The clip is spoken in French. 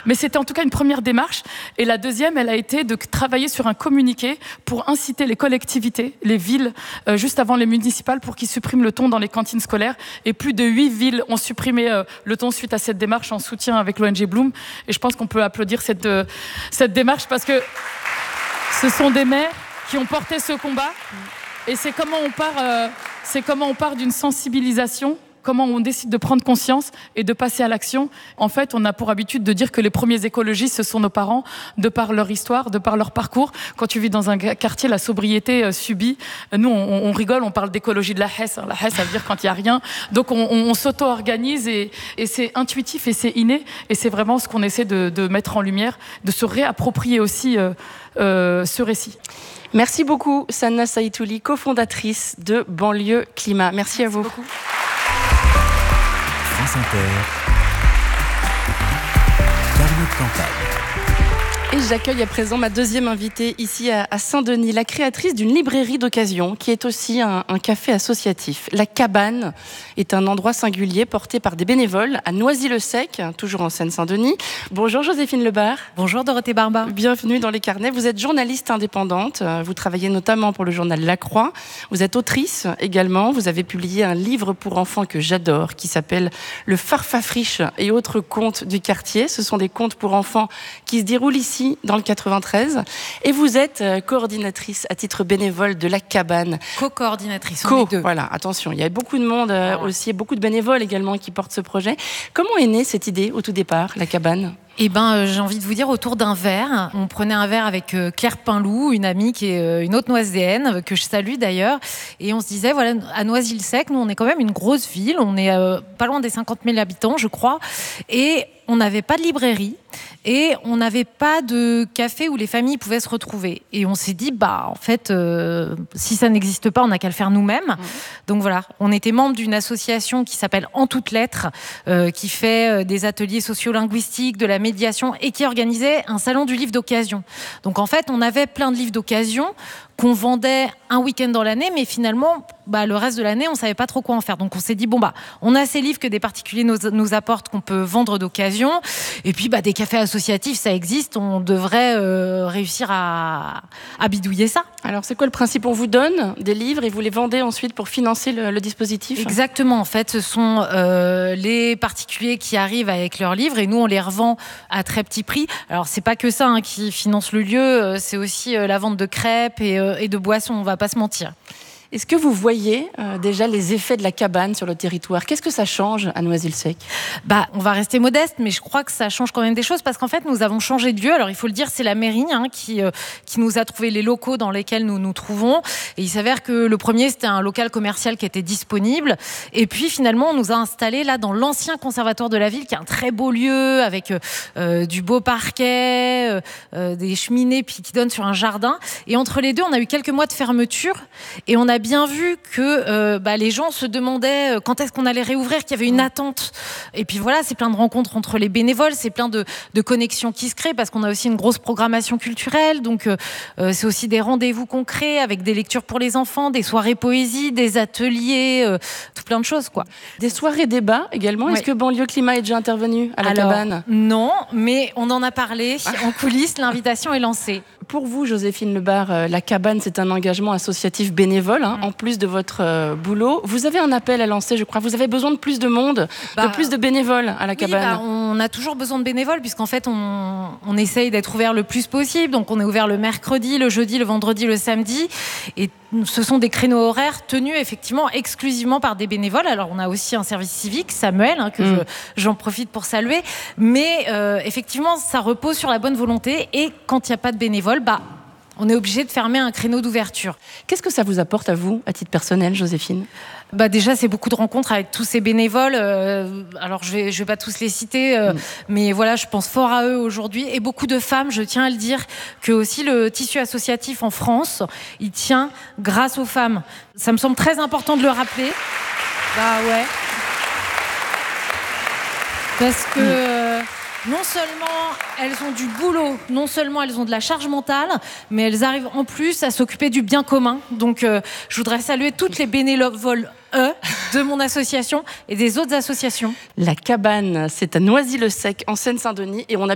Mais c'était en tout cas une première démarche. Et la deuxième, elle a été de travailler sur un communiqué pour inciter les collectivités, les villes, juste avant les municipales, pour qu'ils suppriment le thon dans les cantines scolaires. Et plus de 8 villes ont supprimé le thon suite à cette démarche en soutien avec l'ONG Bloom. Et je pense qu'on peut applaudir cette démarche parce que ce sont des maires qui ont porté ce combat. Et c'est comment on part d'une sensibilisation, comment on décide de prendre conscience et de passer à l'action. En fait, on a pour habitude de dire que les premiers écologistes, ce sont nos parents, de par leur histoire, de par leur parcours. Quand tu vis dans un quartier, la sobriété subie. Nous, on rigole, on parle d'écologie de la Hesse. La Hesse, ça veut dire quand il n'y a rien. Donc, on s'auto-organise et c'est intuitif et c'est inné. Et c'est vraiment ce qu'on essaie de mettre en lumière, de se réapproprier aussi ce récit. Merci beaucoup, Sanna Saïtouli, cofondatrice de Banlieue Climat. Merci à vous. Beaucoup. France Inter, carnet de campagne. Et j'accueille à présent ma deuxième invitée ici à Saint-Denis, la créatrice d'une librairie d'occasion qui est aussi un café associatif. La Cabane est un endroit singulier porté par des bénévoles à Noisy-le-Sec, toujours en Seine-Saint-Denis. Bonjour Joséphine Lebar. Bonjour Dorothée Barba. Bienvenue dans les carnets. Vous êtes journaliste indépendante. Vous travaillez notamment pour le journal La Croix. Vous êtes autrice également. Vous avez publié un livre pour enfants que j'adore qui s'appelle Le Farfafriche et autres contes du quartier. Ce sont des contes pour enfants qui se déroulent ici dans le 93. Et vous êtes coordinatrice à titre bénévole de La Cabane. Co-coordinatrice, on est deux. Voilà, attention, il y a beaucoup de monde aussi, beaucoup de bénévoles également qui portent ce projet. Comment est née cette idée au tout départ, La Cabane ? Eh ben, j'ai envie de vous dire autour d'un verre. On prenait un verre avec Claire Pinlou, une amie qui est une autre noiséenne, que je salue d'ailleurs. Et on se disait, voilà, à Noisy-le-Sec, nous, on est quand même une grosse ville. On est pas loin des 50 000 habitants, je crois. Et on n'avait pas de librairie. Et on n'avait pas de café où les familles pouvaient se retrouver. Et on s'est dit, en fait, si ça n'existe pas, on n'a qu'à le faire nous-mêmes. Donc voilà, on était membre d'une association qui s'appelle En toutes lettres, qui fait des ateliers sociolinguistiques, de la médiation et qui organisait un salon du livre d'occasion. Donc en fait, on avait plein de livres d'occasion qu'on vendait un week-end dans l'année, mais finalement, le reste de l'année, on savait pas trop quoi en faire. Donc on s'est dit, on a ces livres que des particuliers nous apportent, qu'on peut vendre d'occasion. Et puis, des cafés associatifs, ça existe. On devrait réussir à bidouiller ça. Alors, c'est quoi le principe ? On vous donne des livres et vous les vendez ensuite pour financer le dispositif ? Exactement. En fait, ce sont les particuliers qui arrivent avec leurs livres et nous, on les revend à très petit prix. Alors, c'est pas que ça qui finance le lieu. C'est aussi la vente de crêpes et de boissons. On va pas se mentir. Est-ce que vous voyez déjà les effets de La Cabane sur le territoire ? Qu'est-ce que ça change à Noisy-le-Sec ? On va rester modeste, mais je crois que ça change quand même des choses parce qu'en fait, nous avons changé de lieu. Alors, il faut le dire, c'est la mairie qui nous a trouvé les locaux dans lesquels nous nous trouvons. Et il s'avère que le premier, c'était un local commercial qui était disponible. Et puis, finalement, on nous a installés là dans l'ancien conservatoire de la ville, qui est un très beau lieu avec du beau parquet, des cheminées, puis qui donne sur un jardin. Et entre les deux, on a eu quelques mois de fermeture et on a bien vu que les gens se demandaient quand est-ce qu'on allait réouvrir, qu'il y avait une attente. Et puis voilà, c'est plein de rencontres entre les bénévoles, c'est plein de connexions qui se créent parce qu'on a aussi une grosse programmation culturelle. Donc c'est aussi des rendez-vous concrets avec des lectures pour les enfants, des soirées poésie, des ateliers, tout plein de choses, quoi. Des soirées débats également. Oui. Est-ce que Banlieue Climat est déjà intervenu à La Cabane ? Non, mais on en a parlé en coulisses, l'invitation est lancée. Pour vous, Joséphine Lebar, La Cabane, c'est un engagement associatif bénévole, en plus de votre boulot. Vous avez un appel à lancer, je crois. Vous avez besoin de plus de monde, de plus de bénévoles à La Cabane. On a toujours besoin de bénévoles, puisqu'en fait, on essaye d'être ouvert le plus possible. Donc, on est ouvert le mercredi, le jeudi, le vendredi, le samedi. Et ce sont des créneaux horaires tenus effectivement exclusivement par des bénévoles. Alors, on a aussi un service civique, Samuel, que j'en profite pour saluer. Mais effectivement, ça repose sur la bonne volonté. Et quand il n'y a pas de bénévoles, on est obligé de fermer un créneau d'ouverture. Qu'est-ce que ça vous apporte à vous, à titre personnel, Joséphine ? Déjà, c'est beaucoup de rencontres avec tous ces bénévoles. Alors, je vais pas tous les citer, mais voilà, je pense fort à eux aujourd'hui. Et beaucoup de femmes, je tiens à le dire, que aussi le tissu associatif en France, il tient grâce aux femmes. Ça me semble très important de le rappeler. Ouais. Parce que non seulement elles ont du boulot, non seulement elles ont de la charge mentale, mais elles arrivent en plus à s'occuper du bien commun. Donc, je voudrais saluer toutes les bénévoles de mon association et des autres associations. La Cabane, c'est à Noisy-le-Sec, en Seine-Saint-Denis, et on a